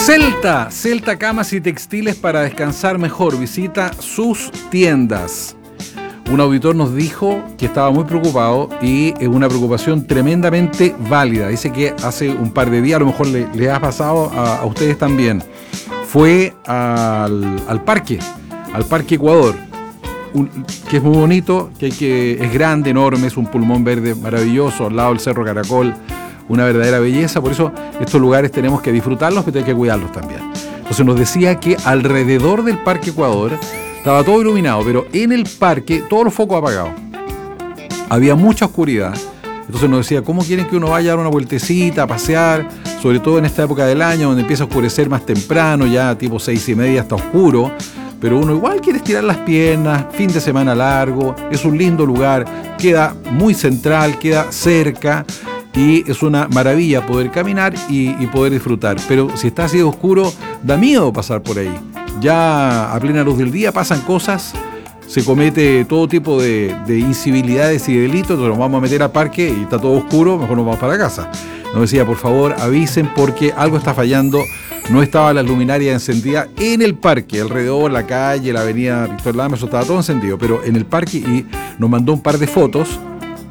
Celta Camas y Textiles para descansar mejor. Visita sus tiendas. Un auditor nos dijo que estaba muy preocupado y es una preocupación tremendamente válida. Dice que hace un par de días, a lo mejor le ha pasado a ustedes también, fue al Parque Ecuador, que es muy bonito, que es grande, enorme, es un pulmón verde maravilloso, al lado del Cerro Caracol, una verdadera belleza. Por eso estos lugares tenemos que disfrutarlos, pero hay que cuidarlos también. Entonces nos decía que alrededor del Parque Ecuador estaba todo iluminado, pero en el parque todos los focos apagados. Había mucha oscuridad. Entonces nos decía, ¿cómo quieren que uno vaya a dar una vueltecita, a pasear? Sobre todo en esta época del año, donde empieza a oscurecer más temprano, ya tipo 6:30 está oscuro. Pero uno igual quiere estirar las piernas, fin de semana largo, es un lindo lugar, queda muy central, queda cerca y es una maravilla poder caminar y poder disfrutar. Pero si está así de oscuro, da miedo pasar por ahí. Ya a plena luz del día pasan cosas, se comete todo tipo de incivilidades y delitos, entonces nos vamos a meter al parque y está todo oscuro, mejor nos vamos para casa. Nos decía, por favor, avisen porque algo está fallando. No estaba la luminaria encendida en el parque, alrededor, la calle, la avenida Víctor Lames, estaba todo encendido, pero en el parque, y nos mandó un par de fotos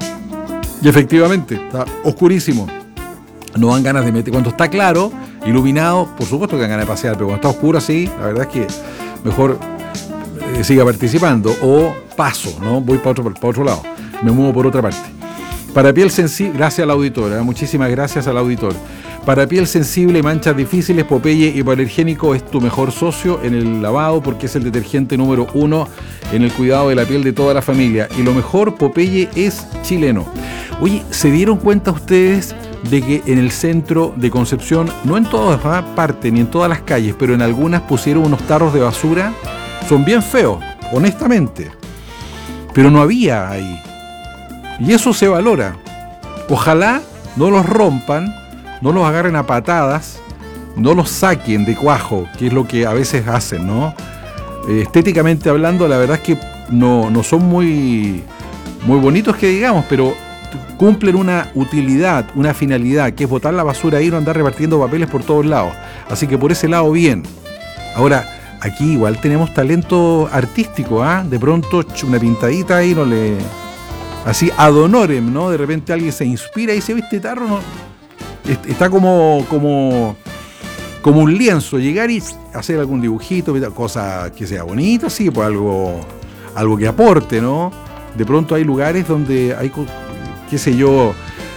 y efectivamente está oscurísimo. No dan ganas de meter. Cuando está claro, iluminado, por supuesto que dan ganas de pasear, pero cuando está oscuro así, la verdad es que mejor siga participando o paso, ¿no? Voy para otro lado, me muevo por otra parte. Para piel sensible, gracias al auditor, muchísimas gracias al auditor. Para piel sensible, manchas difíciles, Popeye Hipoalergénico es tu mejor socio en el lavado porque es el detergente número 1 en el cuidado de la piel de toda la familia. Y lo mejor, Popeye es chileno. Oye, ¿se dieron cuenta ustedes de que en el centro de Concepción, no en todas partes ni en todas las calles, pero en algunas pusieron unos tarros de basura? Son bien feos, honestamente. Pero no había ahí. Y eso se valora. Ojalá no los rompan, no los agarren a patadas, no los saquen de cuajo, que es lo que a veces hacen, ¿no? Estéticamente hablando, la verdad es que no son muy bonitos que digamos, pero cumplen una utilidad, una finalidad, que es botar la basura ahí y no andar repartiendo papeles por todos lados. Así que por ese lado, bien. Ahora, aquí igual tenemos talento artístico, ¿ah? De pronto, una pintadita ahí no le... Así, ad honorem, ¿no? De repente alguien se inspira y dice, ¿viste, tarro? No, está como un lienzo, llegar y hacer algún dibujito, cosa que sea bonita, sí, pues algo que aporte, ¿no? De pronto hay lugares donde hay, qué sé yo,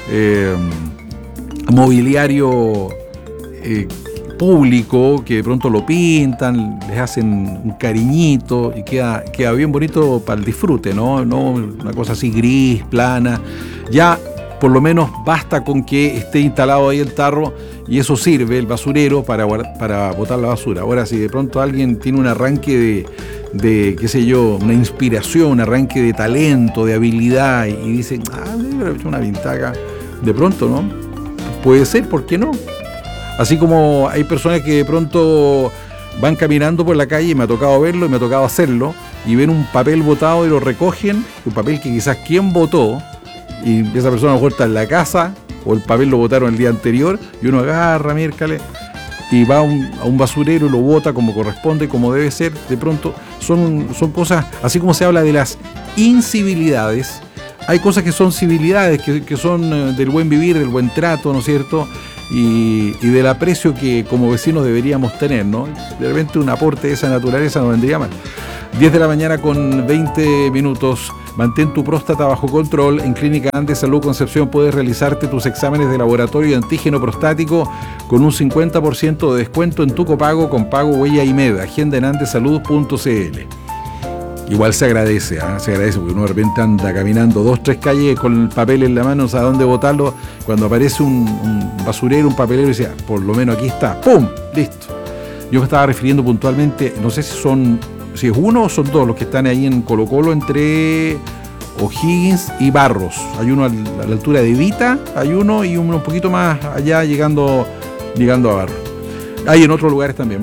mobiliario público, que de pronto lo pintan, les hacen un cariñito y queda bien bonito para el disfrute, ¿no? No una cosa así gris, plana. Ya por lo menos basta con que esté instalado ahí el tarro y eso sirve, el basurero, para botar la basura. Ahora, si de pronto alguien tiene un arranque de qué sé yo, una inspiración, un arranque de talento, de habilidad y dice, debe haber hecho una pintaca, de pronto, ¿no? Puede ser, ¿por qué no? Así como hay personas que de pronto van caminando por la calle, y me ha tocado verlo y me ha tocado hacerlo, y ven un papel botado y lo recogen, un papel que quizás quien botó, y esa persona a lo mejor está en la casa, o el papel lo botaron el día anterior, y uno agarra, miércoles, y va a un basurero y lo bota como corresponde, como debe ser. De pronto son cosas, así como se habla de las incivilidades, hay cosas que son civilidades, que son del buen vivir, del buen trato, ¿no es cierto?, y del aprecio que como vecinos deberíamos tener, ¿no? De repente un aporte de esa naturaleza no vendría mal. 10 de la mañana con 20 minutos. Mantén tu próstata bajo control. En Clínica Andes Salud Concepción puedes realizarte tus exámenes de laboratorio de antígeno prostático con un 50% de descuento en tu copago con pago huella IMED. Agenda en andesalud.cl. Igual se agradece porque uno de repente anda caminando 2-3 calles con el papel en la mano, no sabe dónde botarlo. Cuando aparece un basurero, un papelero, y dice, por lo menos aquí está, ¡pum! Listo. Yo me estaba refiriendo puntualmente, no sé si es uno o son dos los que están ahí en Colo Colo, entre O'Higgins y Barros. Hay uno a la altura de Vita, hay uno, y uno un poquito más allá llegando a Barros. Hay en otros lugares también. Bueno,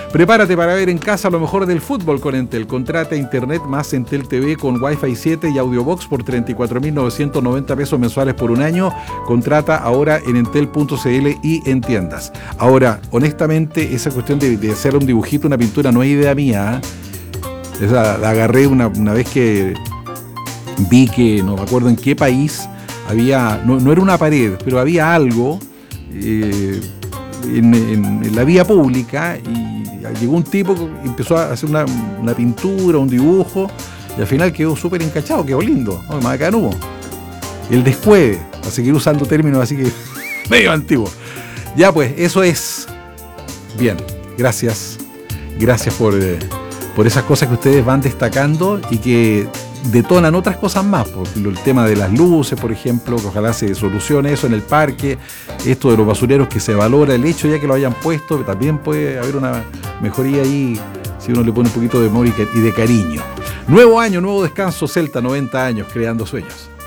Prepárate para ver en casa lo mejor del fútbol con Entel. Contrata Internet más Entel TV con Wi-Fi 7 y Audiobox por 34.990 pesos mensuales por un año. Contrata ahora en entel.cl y en tiendas. Ahora, honestamente, esa cuestión de hacer un dibujito, una pintura, no es idea mía. Esa la agarré una vez que vi que, no me acuerdo en qué país, había, no era una pared, pero había algo en la vía pública y llegó un tipo que empezó a hacer una pintura, un dibujo, y al final quedó súper encachado, quedó lindo, ¿no? Más canudo. El descueve, a seguir usando términos así que medio antiguos. Ya pues, eso es. Bien, gracias. Gracias por esas cosas que ustedes van destacando y que detonan otras cosas más, por el tema de las luces, por ejemplo, que ojalá se solucione eso en el parque, esto de los basureros, que se valora el hecho ya que lo hayan puesto, también puede haber una mejoría ahí si uno le pone un poquito de amor y de cariño. Nuevo año, nuevo descanso, Celta, 90 años, creando sueños.